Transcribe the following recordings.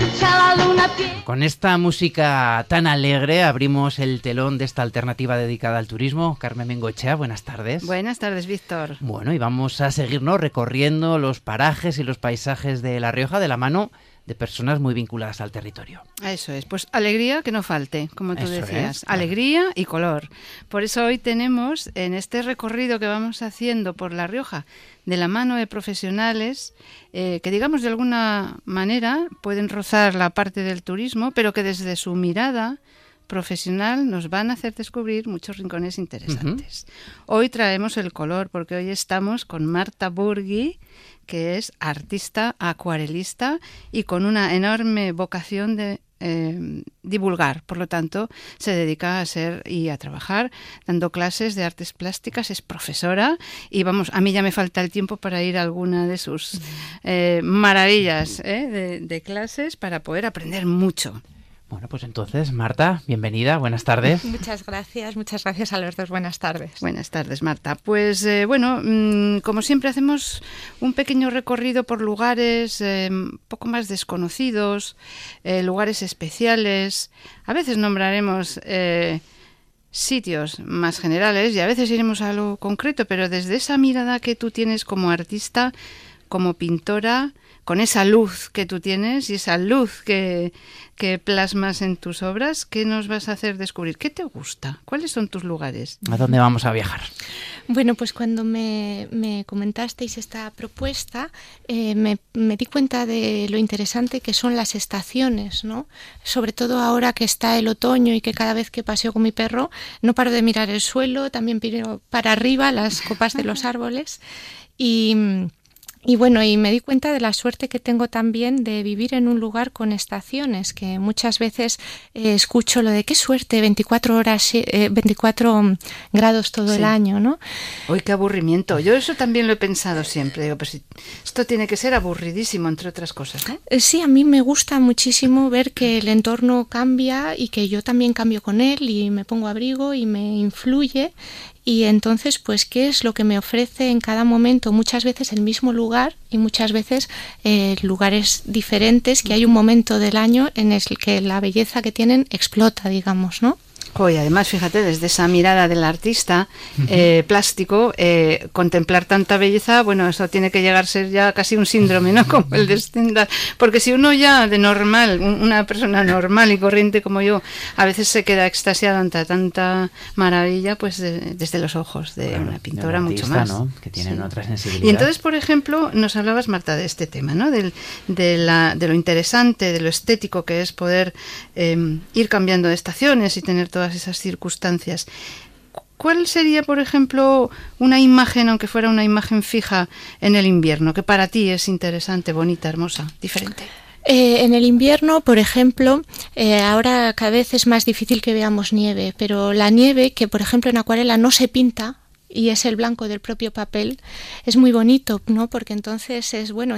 Con esta música tan alegre abrimos el telón de esta alternativa dedicada al turismo. Carmen Bengoechea, buenas tardes. Buenas tardes, Víctor. Bueno, y vamos a seguirnos recorriendo los parajes y los paisajes de La Rioja de la mano de personas muy vinculadas al territorio. Eso es, pues alegría que no falte, como tú decías. Es, claro. Alegría y color. Por eso hoy tenemos en este recorrido que vamos haciendo por La Rioja, de la mano de profesionales que, digamos, de alguna manera pueden rozar la parte del turismo, pero que desde su mirada profesional nos van a hacer descubrir muchos rincones interesantes. Hoy traemos el color, porque hoy estamos con Marta Burgui, que es artista, acuarelista y con una enorme vocación de divulgar. Por lo tanto, se dedica a ser y a trabajar dando clases de artes plásticas, es profesora y vamos, a mí ya me falta el tiempo para ir a alguna de sus maravillas de clases para poder aprender mucho. Bueno, pues entonces, Marta, bienvenida, buenas tardes. Muchas gracias a los dos, buenas tardes. Buenas tardes, Marta. Pues como siempre hacemos un pequeño recorrido por lugares poco más desconocidos, lugares especiales. A veces nombraremos sitios más generales y a veces iremos a lo concreto, pero desde esa mirada que tú tienes como artista, como pintora, con esa luz que tú tienes y esa luz que plasmas en tus obras, ¿qué nos vas a hacer descubrir? ¿Qué te gusta? ¿Cuáles son tus lugares? ¿A dónde vamos a viajar? Bueno, pues cuando me comentasteis esta propuesta, me di cuenta de lo interesante que son las estaciones, ¿no? Sobre todo ahora que está el otoño y que cada vez que paseo con mi perro no paro de mirar el suelo, también miro para arriba las copas de los árboles y bueno, y me di cuenta de la suerte que tengo también de vivir en un lugar con estaciones, que muchas veces escucho lo de qué suerte, 24 grados todo el año, ¿no? ¡Uy, qué aburrimiento! Yo eso también lo he pensado siempre. Digo, pues esto tiene que ser aburridísimo, entre otras cosas, ¿no? Sí, a mí me gusta muchísimo ver que el entorno cambia y que yo también cambio con él y me pongo abrigo y me influye. Y entonces, pues, ¿qué es lo que me ofrece en cada momento? Muchas veces el mismo lugar y muchas veces lugares diferentes, que hay un momento del año en el que la belleza que tienen explota, digamos, ¿no? Y además, fíjate, desde esa mirada del artista plástico, contemplar tanta belleza, bueno, eso tiene que llegar a ser ya casi un síndrome, ¿no? Como el de Stendhal. Porque si uno ya de normal, una persona normal y corriente como yo, a veces se queda extasiado ante tanta maravilla, pues desde los ojos de una pintora de un artista, mucho más, ¿no? Que tienen otra sensibilidad. Y entonces, por ejemplo, nos hablabas, Marta, de este tema, ¿no? De lo interesante, de lo estético que es poder ir cambiando de estaciones y tener todas esas circunstancias. ¿Cuál sería, por ejemplo, una imagen, aunque fuera una imagen fija, en el invierno, que para ti es interesante, bonita, hermosa, diferente? En el invierno, por ejemplo, ahora cada vez es más difícil que veamos nieve, pero la nieve, que por ejemplo en acuarela no se pinta, y es el blanco del propio papel, es muy bonito, ¿no? Porque entonces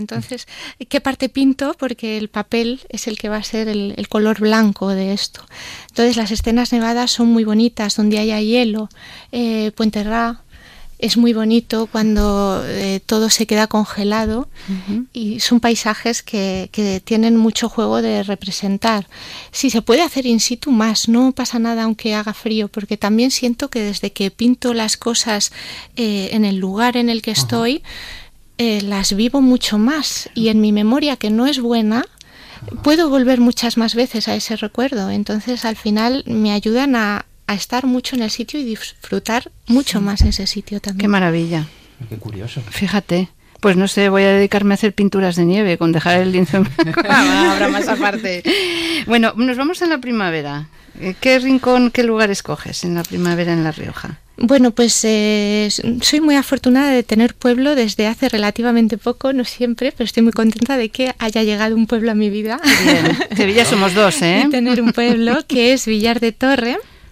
¿qué parte pinto? Porque el papel es el que va a ser el color blanco de esto. Entonces las escenas nevadas son muy bonitas, donde haya hielo, Puenterrá, es muy bonito cuando todo se queda congelado y son paisajes que tienen mucho juego de representar. Si se puede hacer in situ más, no pasa nada aunque haga frío, porque también siento que desde que pinto las cosas en el lugar en el que estoy, las vivo mucho más y en mi memoria, que no es buena, puedo volver muchas más veces a ese recuerdo. Entonces al final me ayudan a estar mucho en el sitio y disfrutar mucho más ese sitio también. ¡Qué maravilla! ¡Qué curioso! Fíjate, pues no sé, voy a dedicarme a hacer pinturas de nieve, con dejar el lienzo en blanco. Habrá más aparte. Bueno, nos vamos a la primavera. ¿Qué rincón, qué lugar escoges en la primavera en La Rioja? Bueno, pues soy muy afortunada de tener pueblo desde hace relativamente poco, no siempre, pero estoy muy contenta de que haya llegado un pueblo a mi vida. Bien. Sevilla somos dos, ¿eh? Y tener un pueblo que es Villar de Torre.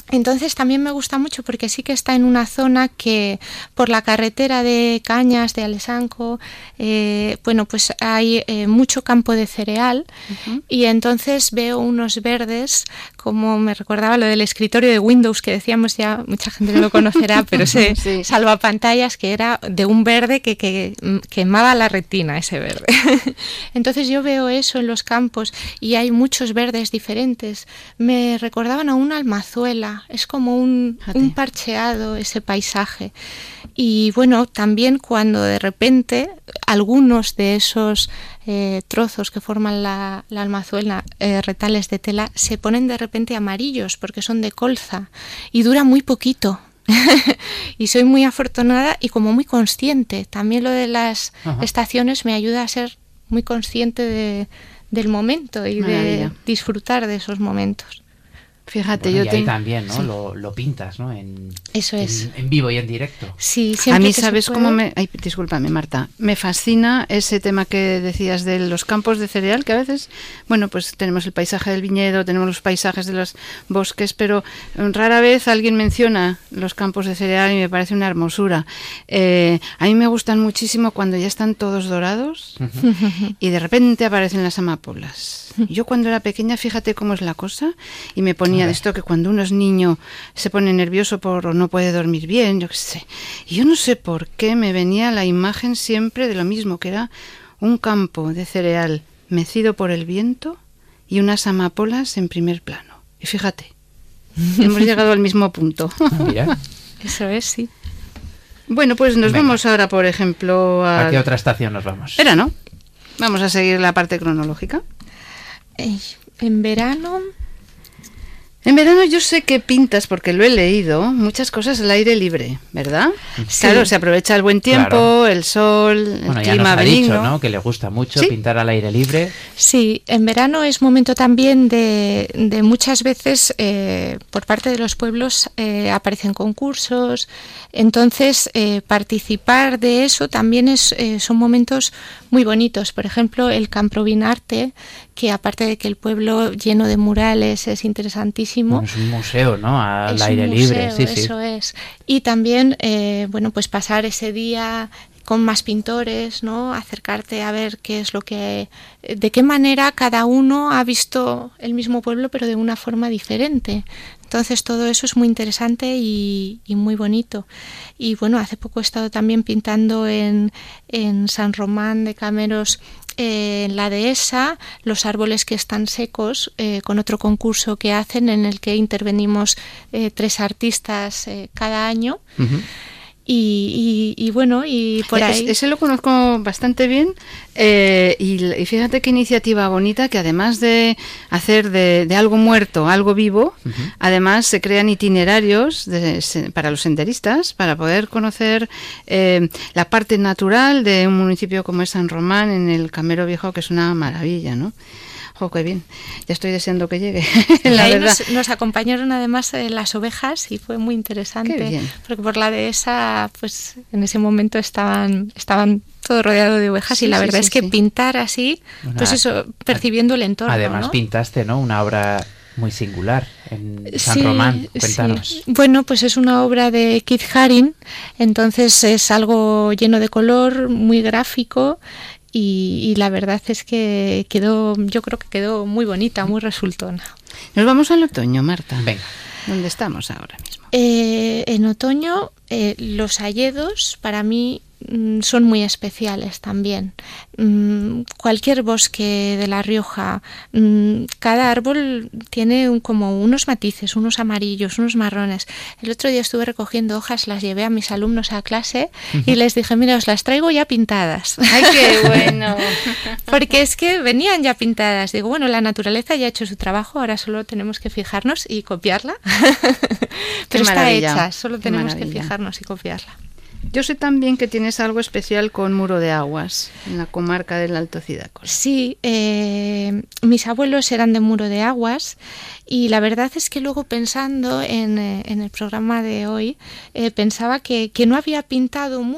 Entonces también me gusta mucho porque sí que está en una zona que por la carretera de Cañas, de Alesanco, bueno, pues hay mucho campo de cereal, y entonces veo unos verdes, como me recordaba lo del escritorio de Windows que decíamos, ya mucha gente no lo conocerá, pero ese Sí. salvapantallas que era de un verde que quemaba la retina, ese verde. Entonces yo veo eso en los campos y hay muchos verdes diferentes. Me recordaban a una almazuela. Es como un parcheado ese paisaje. Y bueno, también cuando de repente algunos de esos trozos que forman la almazuela, retales de tela, se ponen de repente amarillos porque son de colza y dura muy poquito. Y soy muy afortunada y como muy consciente. También lo de las estaciones me ayuda a ser muy consciente del momento y de disfrutar de esos momentos. Fíjate, Bueno, yo y ahí también, ¿no? Sí. Lo pintas, ¿no? Eso es. En vivo y en directo. Sí, a mí, ¿sabes cómo me...? Ay, discúlpame, Marta. Me fascina ese tema que decías de los campos de cereal, que a veces, bueno, pues tenemos el paisaje del viñedo, tenemos los paisajes de los bosques, pero rara vez alguien menciona los campos de cereal y me parece una hermosura. A mí me gustan muchísimo cuando ya están todos dorados y de repente aparecen las amapolas. Yo cuando era pequeña, fíjate cómo es la cosa, y me ponía de esto que cuando uno es niño se pone nervioso o no puede dormir bien, yo qué sé. Y yo no sé por qué me venía la imagen siempre de lo mismo, que era un campo de cereal mecido por el viento y unas amapolas en primer plano. Y fíjate, hemos llegado al mismo punto. Mira. Eso es, sí. Bueno, pues nos vamos ahora, por ejemplo, ¿A qué otra estación nos vamos? Verano. Vamos a seguir la parte cronológica. En verano... En verano yo sé que pintas, porque lo he leído, muchas cosas al aire libre, ¿verdad? Sí. Claro, se aprovecha el buen tiempo, Claro. el sol, Bueno, el ya clima nos ha benigno. dicho, ¿no? Que le gusta mucho ¿Sí? pintar al aire libre. Sí, en verano es momento también de muchas veces por parte de los pueblos aparecen concursos, entonces participar de eso también son momentos muy bonitos. Por ejemplo, el Camprovin-Arte, que aparte de que el pueblo lleno de murales es interesantísimo. Bueno, es un museo, ¿no? Al Es aire un libre, museo, sí, sí. eso es. Y también, bueno, pues pasar ese día con más pintores, ¿no? Acercarte a ver qué es de qué manera cada uno ha visto el mismo pueblo, pero de una forma diferente. Entonces todo eso es muy interesante y muy bonito. Y bueno, hace poco he estado también pintando en San Román de Cameros, en la dehesa, los árboles que están secos, con otro concurso que hacen en el que intervenimos 3 artistas cada año. Uh-huh. Y bueno, y por ahí... Ese lo conozco bastante bien, y fíjate qué iniciativa bonita, que además de hacer de algo muerto algo vivo, además se crean itinerarios para los senderistas, para poder conocer la parte natural de un municipio como es San Román, en el Camero Viejo, que es una maravilla, ¿no? ¡Oh, qué bien! Ya estoy deseando que llegue. La ahí verdad. Nos acompañaron además las ovejas y fue muy interesante. Qué bien. Porque por la dehesa, pues en ese momento estaban todo rodeado de ovejas, sí, y la verdad es que pintar así, pues eso, percibiendo el entorno. Además, ¿no? pintaste, ¿no? Una obra muy singular en San Román. Cuéntanos. Sí. Bueno, pues es una obra de Keith Haring, entonces es algo lleno de color, muy gráfico. Y la verdad es que yo creo que quedó muy bonita, muy resultona. Nos vamos al otoño, Marta. Venga. ¿Dónde estamos ahora mismo? En otoño, los hayedos para mí son muy especiales también. Cualquier bosque de La Rioja, cada árbol tiene como unos matices, unos amarillos, unos marrones. El otro día estuve recogiendo hojas, las llevé a mis alumnos a clase y les dije, mira, os las traigo ya pintadas. ¡Ay, qué bueno! Porque es que venían ya pintadas. Digo, bueno, la naturaleza ya ha hecho su trabajo, ahora solo tenemos que fijarnos y copiarla. Pero está hecha, solo tenemos que fijarnos y copiarla. Yo sé también que tienes algo especial con Muro de Aguas, en la comarca del Alto Cidácora. Sí, mis abuelos eran de Muro de Aguas y la verdad es que luego pensando en el programa de hoy, pensaba que no había pintado un muro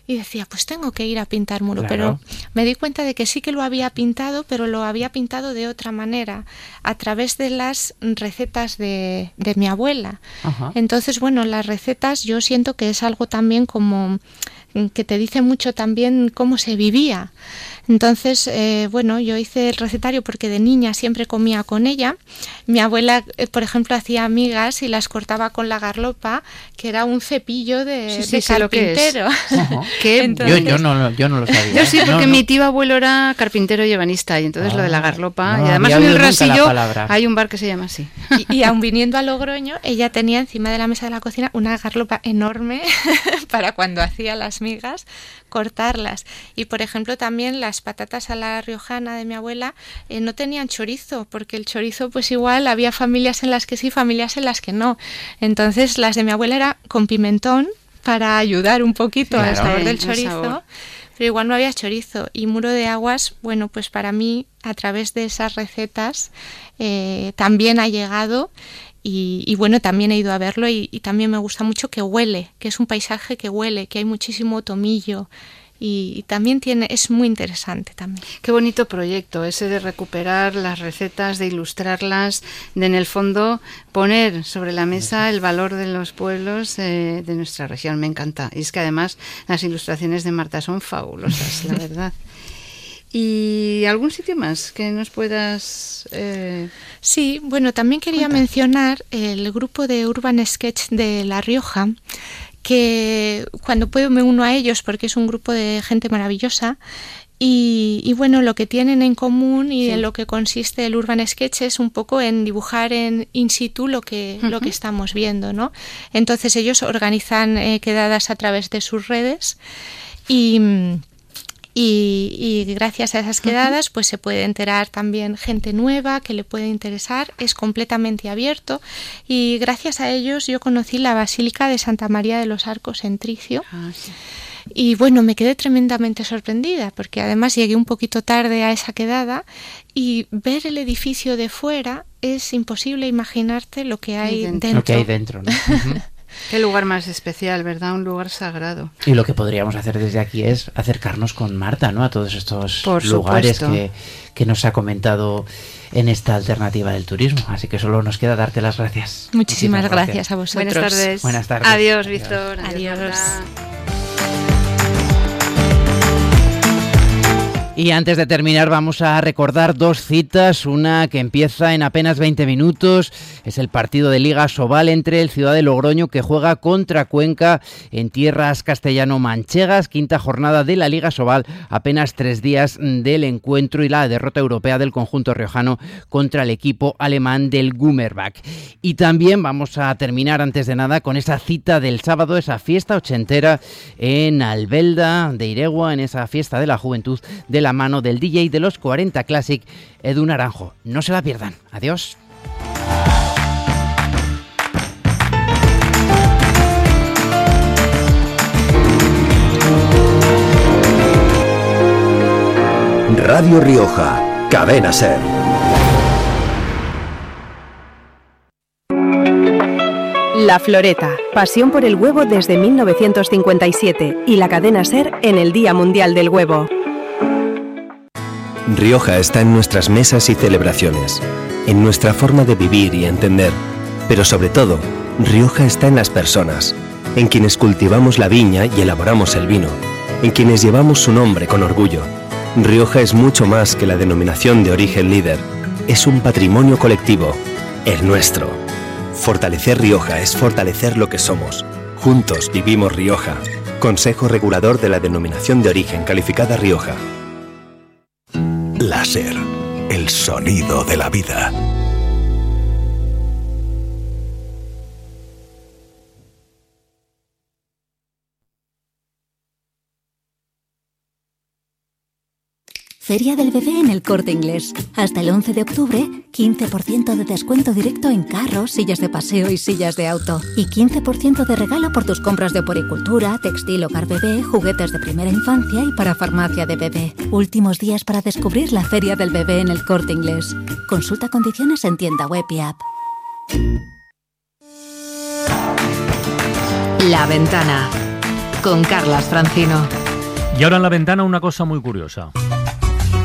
y decía, pues tengo que ir a pintar muro. Claro. Pero me di cuenta de que sí que lo había pintado, pero lo había pintado de otra manera, a través de las recetas de mi abuela. Ajá. Entonces, bueno, las recetas yo siento que es algo también como que te dice mucho también cómo se vivía. Entonces, bueno, yo hice el recetario porque de niña siempre comía con ella. Mi abuela, por ejemplo, hacía migas y las cortaba con la garlopa, que era un cepillo de carpintero. Entonces, yo no lo sabía. Yo sí, porque mi tío abuelo era carpintero y ebanista, y entonces lo de la garlopa. Y además en el Rasillo hay un bar que se llama así. Y aun viniendo a Logroño, ella tenía encima de la mesa de la cocina una garlopa enorme para cuando hacía las migas, cortarlas. Y por ejemplo también las patatas a la riojana de mi abuela no tenían chorizo, porque el chorizo pues igual había familias en las que sí, familias en las que no. Entonces las de mi abuela era con pimentón para ayudar un poquito al sabor del chorizo, pero igual no había chorizo. Y Muro de Aguas, bueno, pues para mí a través de esas recetas también ha llegado. Y bueno, también he ido a verlo y también me gusta mucho que huele, que es un paisaje que huele, que hay muchísimo tomillo y también es muy interesante también. Qué bonito proyecto ese de recuperar las recetas, de ilustrarlas, de en el fondo poner sobre la mesa el valor de los pueblos de nuestra región. Me encanta. Y es que además las ilustraciones de Marta son fabulosas, la verdad. ¿Y algún sitio más que nos puedas Sí, bueno, también quería mencionar el grupo de Urban Sketch de La Rioja, que cuando puedo me uno a ellos porque es un grupo de gente maravillosa. Y bueno, lo que tienen en común y en lo que consiste el Urban Sketch es un poco en dibujar in situ lo que estamos viendo, ¿no? Entonces ellos organizan quedadas a través de sus redes y gracias a esas quedadas pues se puede enterar también gente nueva que le puede interesar, es completamente abierto y gracias a ellos yo conocí la Basílica de Santa María de los Arcos en Tricio. Sí. Y bueno, me quedé tremendamente sorprendida porque además llegué un poquito tarde a esa quedada y ver el edificio de fuera es imposible imaginarte lo que hay dentro. Lo que hay dentro, ¿no? Qué lugar más especial, ¿verdad? Un lugar sagrado. Y lo que podríamos hacer desde aquí es acercarnos con Marta, ¿no? A todos estos lugares que nos ha comentado en esta alternativa del turismo. Así que solo nos queda darte las gracias. Muchísimas gracias a vosotros. Buenas tardes. Buenas tardes. Adiós, Víctor. Adiós. Y antes de terminar vamos a recordar dos citas, una que empieza en apenas 20 minutos, es el partido de Liga Sobal entre el Ciudad de Logroño que juega contra Cuenca en tierras castellano-manchegas, quinta jornada de la Liga Sobal, apenas 3 días del encuentro y la derrota europea del conjunto riojano contra el equipo alemán del Gummerbach. Y también vamos a terminar antes de nada con esa cita del sábado, esa fiesta ochentera en Albelda de Iregua, en esa fiesta de la juventud de la mano del DJ de los 40 Classic, Edu Naranjo. No se la pierdan. Adiós. Radio Rioja, Cadena SER. La Floreta, pasión por el huevo desde 1957 y la Cadena SER en el Día Mundial del Huevo. Rioja está en nuestras mesas y celebraciones, en nuestra forma de vivir y entender, pero sobre todo, Rioja está en las personas, en quienes cultivamos la viña y elaboramos el vino, en quienes llevamos su nombre con orgullo. Rioja es mucho más que la denominación de origen líder, es un patrimonio colectivo, el nuestro. Fortalecer Rioja es fortalecer lo que somos. Juntos vivimos Rioja. Consejo Regulador de la Denominación de Origen Calificada Rioja. La SER, el sonido de la vida. Feria del Bebé en El Corte Inglés. Hasta el 11 de octubre, 15% de descuento directo en carros, sillas de paseo y sillas de auto. Y 15% de regalo por tus compras de oporicultura, textil, hogar bebé, juguetes de primera infancia y para farmacia de bebé. Últimos días para descubrir la Feria del Bebé en El Corte Inglés. Consulta condiciones en tienda web y app. La Ventana. con Carlas Francino. Y ahora en La Ventana una cosa muy curiosa.